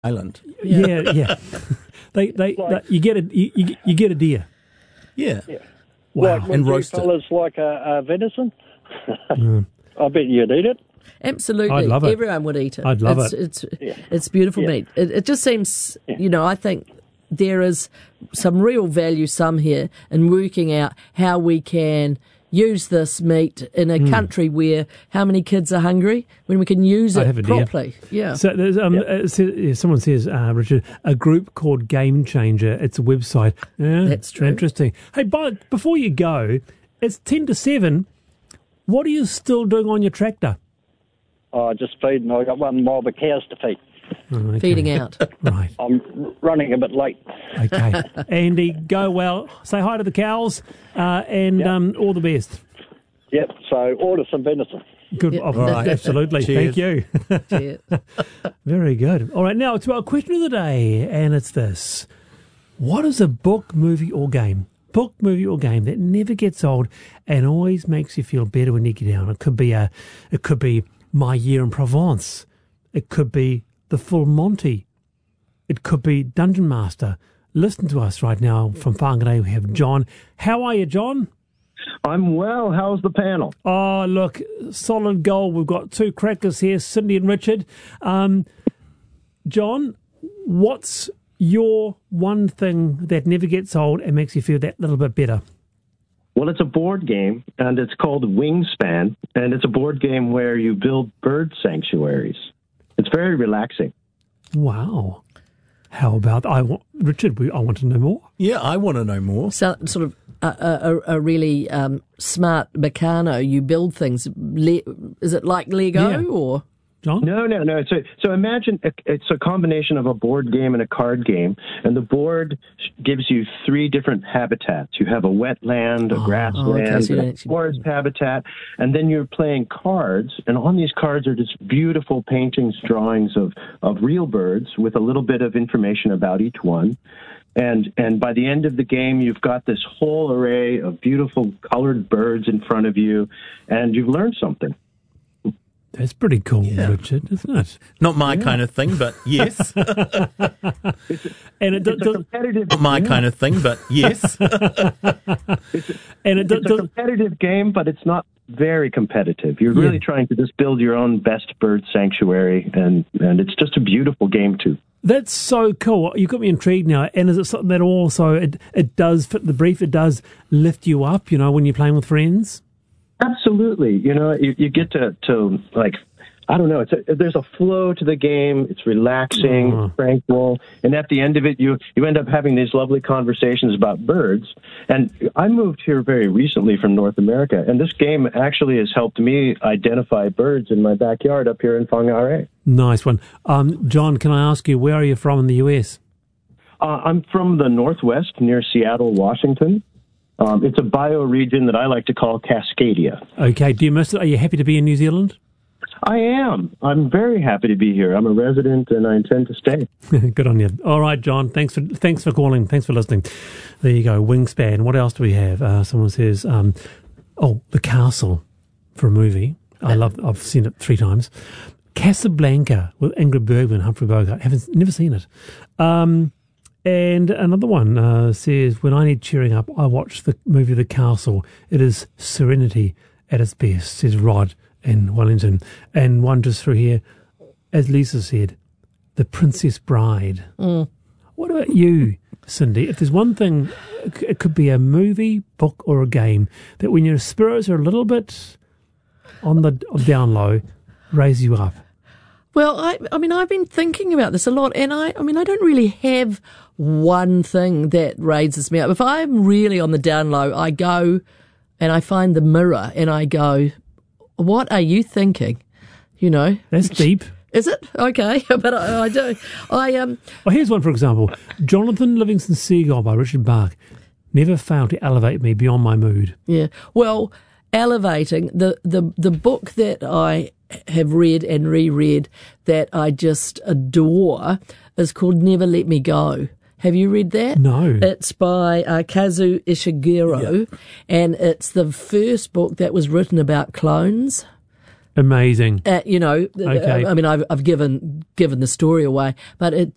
Island. Yeah. You get a deer. Yeah. Wow. Like, would And you roast it. fellas like a venison? I bet you'd eat it. Absolutely. I'd love it. Everyone would eat it. I'd love it. It's beautiful meat. It just seems, I think there is some real value here in working out how we can use this meat in a country where how many kids are hungry when we can use I'd have it a deer. properly. Yeah. So there's, someone says, Richard, a group called Game Changer. It's a website. Yeah, That's true. Interesting. Hey, but before you go, it's 10 to 7. What are you still doing on your tractor? Oh, just feeding. I got one mob of cows to feed. Oh, okay. Feeding out. Right. I'm running a bit late. Okay. Andy, go well. Say hi to the cows and all the best. Yep. So order some venison. Good. Yep. Oh, All right. Absolutely. Cheers. Thank you. Yeah. Very good. All right. Now to our question of the day, and it's this: what is a book, movie, or game? Book, movie, or game that never gets old and always makes you feel better when you get down. It could be My Year in Provence. It could be The Full Monty. It could be Dungeon Master. Listen to us right now from Whangarei. We have John. How are you, John? I'm well. How's the panel? Oh, look, solid gold. We've got two crackers here, Cindy and Richard. John, what's your one thing that never gets old and makes you feel that little bit better? Well, it's a board game, and it's called Wingspan, and it's a board game where you build bird sanctuaries. It's very relaxing. Wow. How about Richard? I want to know more. Yeah, I want to know more. So, sort of a really smart Meccano. You build things. Is it like Lego Yeah. or? John? No. So imagine it's a combination of a board game and a card game, and the board gives you three different habitats. You have a wetland, a grassland, so you and a actually- forest habitat, and then you're playing cards, and on these cards are just beautiful paintings, drawings of real birds with a little bit of information about each one. And by the end of the game, you've got this whole array of beautiful colored birds in front of you, and you've learned something. That's pretty cool, Richard, isn't it? Not my kind of thing, but yes. And it It's a competitive Not my kind of thing, but yes. and It's a competitive game, but it's not very competitive. You're really trying to just build your own best bird sanctuary, and it's just a beautiful game, too. That's so cool. You've got me intrigued now. And is it something that also it does fit the brief? It does lift you up, when you're playing with friends? Absolutely. You get to like, I don't know, there's a flow to the game. It's relaxing, tranquil. And at the end of it, you end up having these lovely conversations about birds. And I moved here very recently from North America, and this game actually has helped me identify birds in my backyard up here in Whangarei. Nice one. John, can I ask you, where are you from in the US? I'm from the Northwest near Seattle, Washington. It's a bioregion that I like to call Cascadia. Okay. Do you miss it? Are you happy to be in New Zealand? I am. I'm very happy to be here. I'm a resident, and I intend to stay. Good on you. All right, John. Thanks for calling. Thanks for listening. There you go. Wingspan. What else do we have? Someone says, The Castle for a movie. I've seen it 3 times. Casablanca with Ingrid Bergman, Humphrey Bogart. Never seen it. And another one says, when I need cheering up, I watch the movie The Castle. It is serenity at its best, says Rod in Wellington. And one just through here, as Lisa said, The Princess Bride. What about you, Cindy? If there's one thing, it could be a movie, book, or a game that when your spirits are a little bit on the down low, raise you up. Well, I mean, I've been thinking about this a lot, and I don't really have one thing that raises me up. If I'm really on the down low, I go and I find the mirror and I go, what are you thinking? That's deep. Is it? Okay, but I do. Well, here's one, for example. Jonathan Livingston Seagull by Richard Bach never failed to elevate me beyond my mood. Yeah. Well, elevating, the book that I have read and reread that I just adore is called Never Let Me Go. Have you read that? No. It's by Kazu Ishiguro, and it's the first book that was written about clones. Amazing. Okay. I mean, I've given the story away, but it